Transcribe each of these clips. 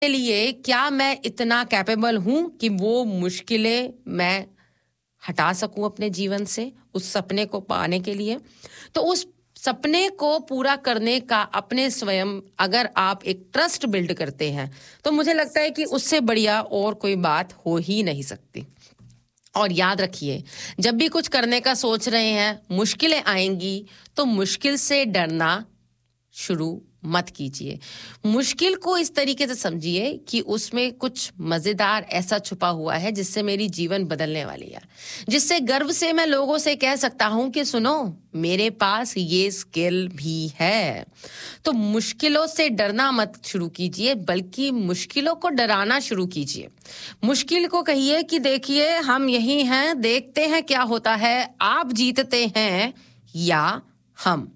के लिए क्या मैं इतना कैपेबल हूँ कि वो मुश्किलें मैं हटा सकूँ अपने जीवन से, उस सपने को पाने के लिए? तो उस सपने को पूरा करने का अपने स्वयं अगर आप एक ट्रस्ट बिल्ड करते हैं, तो मुझे लगता है कि उससे बढ़िया और कोई बात हो ही नहीं सकती। और याद रखिए, जब भी कुछ करने का सोच रहे हैं, मुश्किलें आएँगी, तो मुश्किल से डरना शुरू मत कीजिए। मुश्किल को इस तरीके से समझिए कि उसमें कुछ मज़ेदार ऐसा छुपा हुआ है जिससे मेरी जीवन बदलने वाली है। जिससे गर्व से मैं लोगों से कह सकता हूँ कि सुनो, मेरे पास ये स्किल भी है। तो मुश्किलों से डरना मत शुरू कीजिए, बल्कि मुश्किलों को डराना शुरू कीजिए। मुश्किल को कहिए कि देखिए हम यही हैं, देखते हैं क्या होता है, आप जीतते हैं या हम।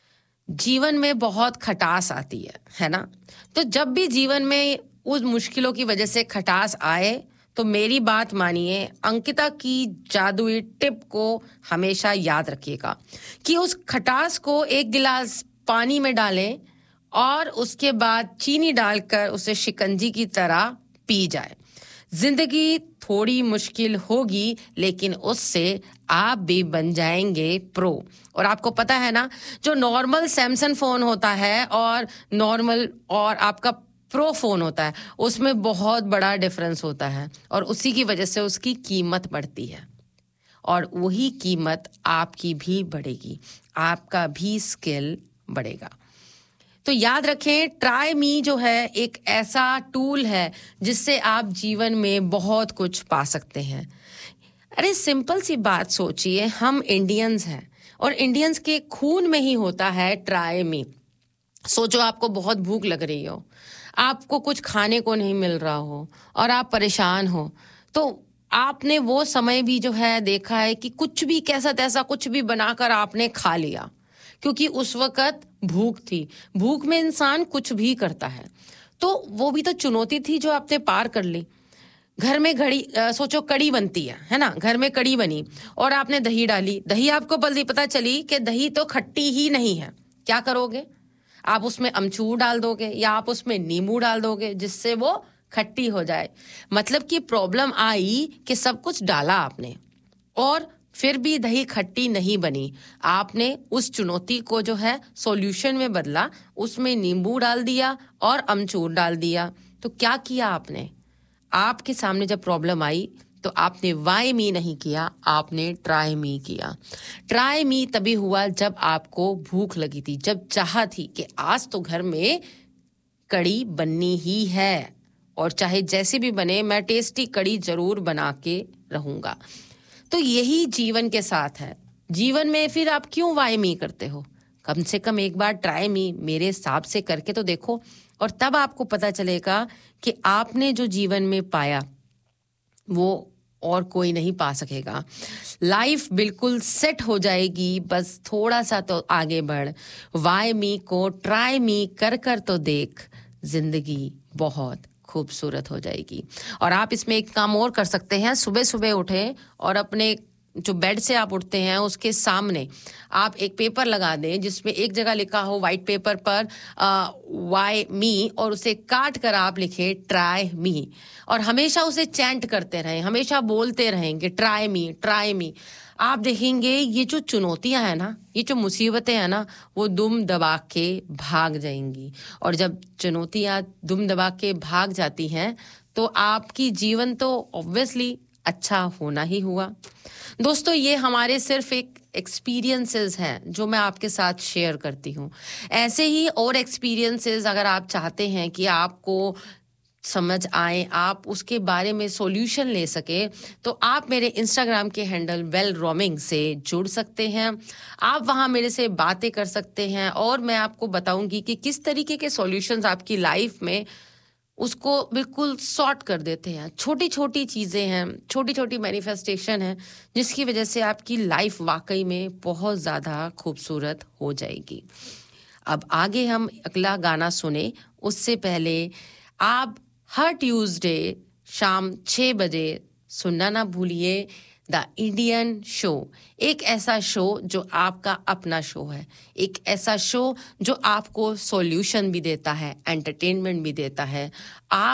जीवन में बहुत खटास आती है ना? तो जब भी जीवन में उस मुश्किलों की वजह से खटास आए, तो मेरी बात मानिए, अंकिता की जादुई टिप को हमेशा याद रखिएगा कि उस खटास को एक गिलास पानी में डालें और उसके बाद चीनी डालकर उसे शिकंजी की तरह पी जाए। जिंदगी थोड़ी मुश्किल होगी, लेकिन उससे आप भी बन जाएंगे प्रो। और आपको पता है ना, जो नॉर्मल सैमसंग फोन होता है और नॉर्मल और आपका प्रो फोन होता है, उसमें बहुत बड़ा डिफरेंस होता है और उसी की वजह से उसकी कीमत बढ़ती है। और वही कीमत आपकी भी बढ़ेगी, आपका भी स्किल बढ़ेगा। तो याद रखें, ट्राई मी जो है एक ऐसा टूल है जिससे आप जीवन में बहुत कुछ पा सकते हैं। अरे सिंपल सी बात सोचिए, हम इंडियंस हैं और इंडियंस के खून में ही होता है ट्राई मी। सोचो आपको बहुत भूख लग रही हो, आपको कुछ खाने को नहीं मिल रहा हो और आप परेशान हो, तो आपने वो समय भी जो है देखा है कि कुछ भी कैसा तैसा कुछ भी बनाकर आपने खा लिया, क्योंकि उस वक्त भूख थी। भूख में इंसान कुछ भी करता है। तो वो भी तो चुनौती थी जो आपने पार कर ली। घर में सोचो कड़ी बनती है ना? घर में कड़ी बनी और आपने दही डाली, दही आपको जल्दी पता चली कि दही तो खट्टी ही नहीं है। क्या करोगे? आप उसमें अमचूर डाल दोगे या आप उसमें नींबू डाल दोगे जिससे वो खट्टी हो जाए। मतलब कि प्रॉब्लम आई कि सब कुछ डाला आपने और फिर भी दही खट्टी नहीं बनी। आपने उस चुनौती को जो है सॉल्यूशन में बदला, उसमें नींबू डाल दिया और अमचूर डाल दिया। तो क्या किया आपने? आपके सामने जब प्रॉब्लम आई तो आपने वाई मी नहीं किया, आपने ट्राई मी किया। ट्राई मी तभी हुआ जब आपको भूख लगी थी, जब चाहा थी कि आज तो घर में कड़ी बननी ही है और चाहे जैसे भी बने मैं टेस्टी कड़ी जरूर बना के रहूंगा। तो यही जीवन के साथ है। जीवन में फिर आप क्यों वाई मी करते हो? कम से कम एक बार ट्राई मी मेरे हिसाब से करके तो देखो, और तब आपको पता चलेगा कि आपने जो जीवन में पाया वो और कोई नहीं पा सकेगा। लाइफ बिल्कुल सेट हो जाएगी, बस थोड़ा सा तो आगे बढ़। वाई मी को ट्राई मी कर कर तो देख, जिंदगी बहुत खूबसूरत हो जाएगी। और आप इसमें एक काम और कर सकते हैं, सुबह सुबह उठें और अपने जो बेड से आप उठते हैं उसके सामने आप एक पेपर लगा दें जिसमें एक जगह लिखा हो व्हाइट पेपर पर वाई मी, और उसे काट कर आप लिखें ट्राई मी। और हमेशा उसे चैंट करते रहें, हमेशा बोलते रहेंगे ट्राई मी ट्राई मी। आप देखेंगे ये जो चुनौतियां हैं ना, ये जो मुसीबतें हैं ना, वो दुम दबा के भाग जाएंगी। और जब चुनौतियां दुम दबा के भाग जाती हैं तो आपकी जीवन तो ऑब्वियसली अच्छा होना ही हुआ। दोस्तों, ये हमारे सिर्फ एक एक्सपीरियंसेस हैं जो मैं आपके साथ शेयर करती हूँ। ऐसे ही और एक्सपीरियंसेस अगर आप चाहते हैं कि आपको समझ आए, आप उसके बारे में सॉल्यूशन ले सके, तो आप मेरे इंस्टाग्राम के हैंडल वेल रोमिंग से जुड़ सकते हैं। आप वहां मेरे से बातें कर सकते हैं और मैं आपको बताऊंगी कि किस तरीके के सॉल्यूशंस आपकी लाइफ में उसको बिल्कुल सॉर्ट कर देते हैं। छोटी छोटी चीज़ें हैं, छोटी छोटी मैनिफेस्टेशन है जिसकी वजह से आपकी लाइफ वाकई में बहुत ज़्यादा खूबसूरत हो जाएगी। अब आगे हम अगला गाना सुने उससे पहले आप हर ट्यूसडे शाम 6 बजे सुनना ना भूलिए द इंडियन शो। एक ऐसा शो जो आपका अपना शो है, एक ऐसा शो जो आपको सॉल्यूशन भी देता है, एंटरटेनमेंट भी देता है। आप